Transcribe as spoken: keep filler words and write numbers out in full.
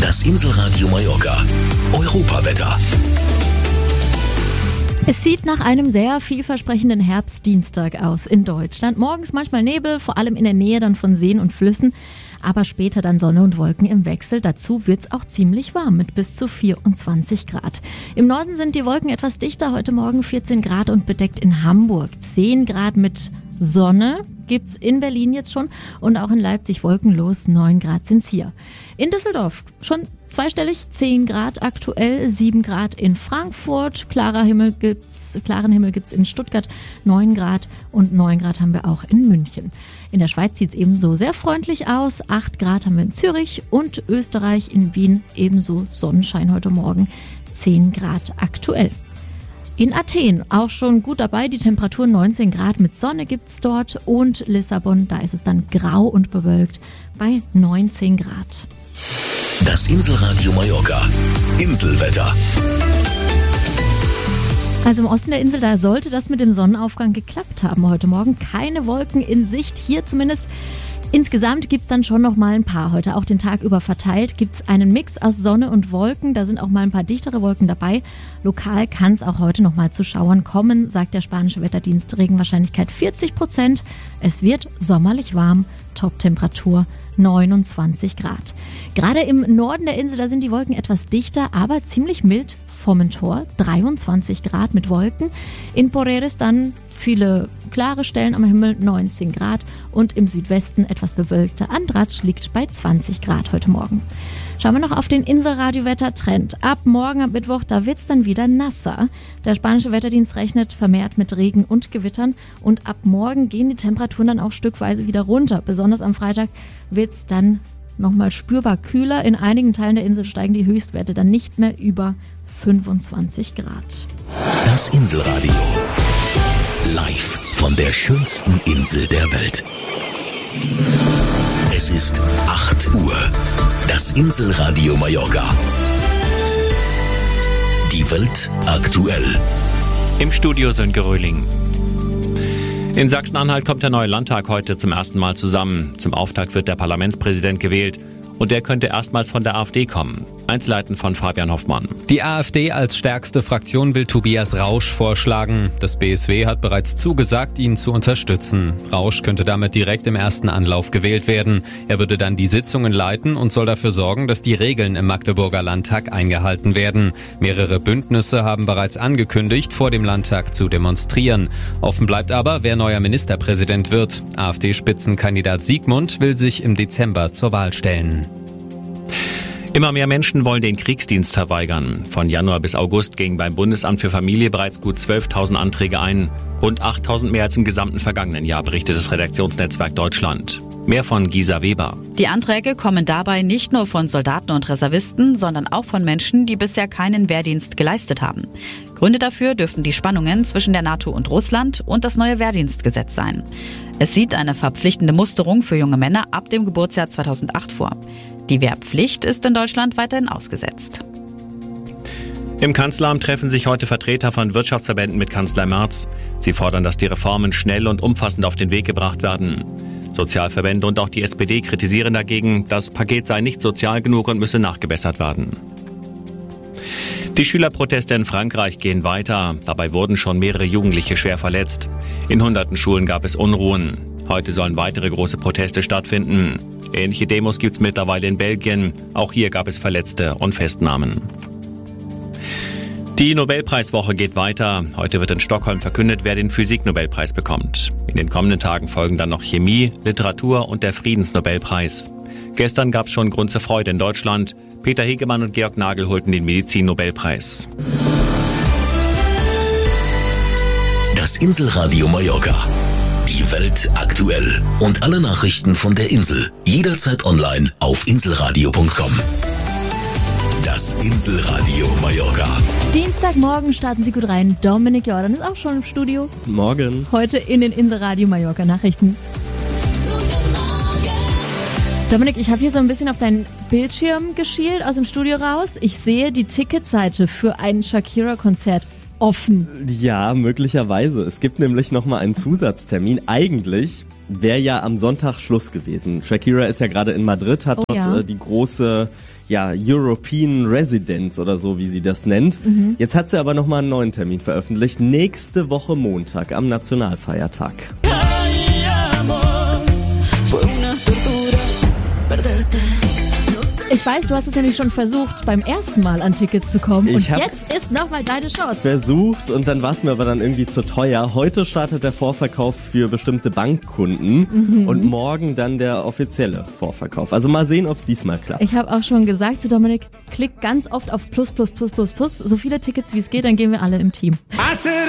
Das Inselradio Mallorca. Europawetter. Es sieht nach einem sehr vielversprechenden Herbstdienstag aus in Deutschland. Morgens manchmal Nebel, vor allem in der Nähe dann von Seen und Flüssen. Aber später dann Sonne und Wolken im Wechsel. Dazu wird es auch ziemlich warm mit bis zu vierundzwanzig Grad. Im Norden sind die Wolken etwas dichter. Heute Morgen vierzehn Grad und bedeckt in Hamburg. zehn Grad mit Sonne gibt's in Berlin jetzt schon und auch in Leipzig wolkenlos. neun Grad sind's hier. In Düsseldorf schon zweistellig, zehn Grad aktuell, sieben Grad in Frankfurt. Klarer Himmel gibt's, klaren Himmel gibt's in Stuttgart, neun Grad und neun Grad haben wir auch in München. In der Schweiz sieht's ebenso sehr freundlich aus. acht Grad haben wir in Zürich und Österreich, in Wien ebenso Sonnenschein heute Morgen, zehn Grad aktuell. In Athen auch schon gut dabei, die Temperatur neunzehn Grad mit Sonne gibt's dort und Lissabon, da ist es dann grau und bewölkt bei neunzehn Grad. Das Inselradio Mallorca. Inselwetter. Also im Osten der Insel, da sollte das mit dem Sonnenaufgang geklappt haben heute Morgen. Keine Wolken in Sicht, hier zumindest. Insgesamt gibt's dann schon noch mal ein paar. Heute auch den Tag über verteilt gibt's einen Mix aus Sonne und Wolken. Da sind auch mal ein paar dichtere Wolken dabei. Lokal kann es auch heute noch mal zu Schauern kommen, sagt der spanische Wetterdienst. Regenwahrscheinlichkeit vierzig Prozent. Es wird sommerlich warm. Toptemperatur neunundzwanzig Grad. Gerade im Norden der Insel, da sind die Wolken etwas dichter, aber ziemlich mild. Formentor dreiundzwanzig Grad mit Wolken. In Porreres dann viele klare Stellen am Himmel, neunzehn Grad und im Südwesten etwas bewölkter Andratsch liegt bei zwanzig Grad heute Morgen. Schauen wir noch auf den Inselradio-Wettertrend. Ab morgen, am Mittwoch, da wird's dann wieder nasser. Der spanische Wetterdienst rechnet vermehrt mit Regen und Gewittern und ab morgen gehen die Temperaturen dann auch stückweise wieder runter. Besonders am Freitag wird's dann nochmal spürbar kühler. In einigen Teilen der Insel steigen die Höchstwerte dann nicht mehr über fünfundzwanzig Grad. Das Inselradio. Live von der schönsten Insel der Welt. Es ist acht Uhr. Das Inselradio Mallorca. Die Welt aktuell. Im Studio Sönke Röhling. In Sachsen-Anhalt kommt der neue Landtag heute zum ersten Mal zusammen. Zum Auftakt wird der Parlamentspräsident gewählt. Und der könnte erstmals von der AfD kommen. Einzelheiten von Fabian Hoffmann. Die AfD als stärkste Fraktion will Tobias Rausch vorschlagen. Das B S W hat bereits zugesagt, ihn zu unterstützen. Rausch könnte damit direkt im ersten Anlauf gewählt werden. Er würde dann die Sitzungen leiten und soll dafür sorgen, dass die Regeln im Magdeburger Landtag eingehalten werden. Mehrere Bündnisse haben bereits angekündigt, vor dem Landtag zu demonstrieren. Offen bleibt aber, wer neuer Ministerpräsident wird. AfD-Spitzenkandidat Siegmund will sich im Dezember zur Wahl stellen. Immer mehr Menschen wollen den Kriegsdienst verweigern. Von Januar bis August gingen beim Bundesamt für Familie bereits gut zwölftausend Anträge ein. Rund achttausend mehr als im gesamten vergangenen Jahr, berichtet das Redaktionsnetzwerk Deutschland. Mehr von Gisa Weber. Die Anträge kommen dabei nicht nur von Soldaten und Reservisten, sondern auch von Menschen, die bisher keinen Wehrdienst geleistet haben. Gründe dafür dürften die Spannungen zwischen der NATO und Russland und das neue Wehrdienstgesetz sein. Es sieht eine verpflichtende Musterung für junge Männer ab dem Geburtsjahr zweitausendacht vor. Die Wehrpflicht ist in Deutschland weiterhin ausgesetzt. Im Kanzleramt treffen sich heute Vertreter von Wirtschaftsverbänden mit Kanzler Merz. Sie fordern, dass die Reformen schnell und umfassend auf den Weg gebracht werden. Sozialverbände und auch die S P D kritisieren dagegen, das Paket sei nicht sozial genug und müsse nachgebessert werden. Die Schülerproteste in Frankreich gehen weiter. Dabei wurden schon mehrere Jugendliche schwer verletzt. In hunderten Schulen gab es Unruhen. Heute sollen weitere große Proteste stattfinden. Ähnliche Demos gibt es mittlerweile in Belgien. Auch hier gab es Verletzte und Festnahmen. Die Nobelpreiswoche geht weiter. Heute wird in Stockholm verkündet, wer den Physik-Nobelpreis bekommt. In den kommenden Tagen folgen dann noch Chemie, Literatur und der Friedensnobelpreis. Gestern gab es schon Grund zur Freude in Deutschland. Peter Hegemann und Georg Nagel holten den Medizin-Nobelpreis. Das Inselradio Mallorca. Die Welt aktuell. Und alle Nachrichten von der Insel. Jederzeit online auf inselradio punkt com. Das Inselradio Mallorca. Dienstagmorgen starten Sie gut rein. Dominik Jordan ist auch schon im Studio. Morgen. Heute in den Inselradio Mallorca Nachrichten. Dominik, ich habe hier so ein bisschen auf deinen Bildschirm geschielt aus dem Studio raus. Ich sehe die Ticketseite für ein Shakira-Konzert offen. Ja, möglicherweise. Es gibt nämlich nochmal einen Zusatztermin. Eigentlich wäre ja am Sonntag Schluss gewesen. Shakira ist ja gerade in Madrid, hat oh, dort ja. äh, die große ja, European Residence oder so, wie sie das nennt. Mhm. Jetzt hat sie aber nochmal einen neuen Termin veröffentlicht. Nächste Woche Montag am Nationalfeiertag. Ich weiß, du hast es nämlich schon versucht, beim ersten Mal an Tickets zu kommen. Ich und hab's jetzt ist nochmal deine Chance. Versucht und dann war es mir aber dann irgendwie zu teuer. Heute startet der Vorverkauf für bestimmte Bankkunden mhm. und morgen dann der offizielle Vorverkauf. Also mal sehen, ob es diesmal klappt. Ich habe auch schon gesagt zu Dominik, klick ganz oft auf Plus, Plus, Plus, Plus, Plus. So viele Tickets wie es geht, dann gehen wir alle im Team.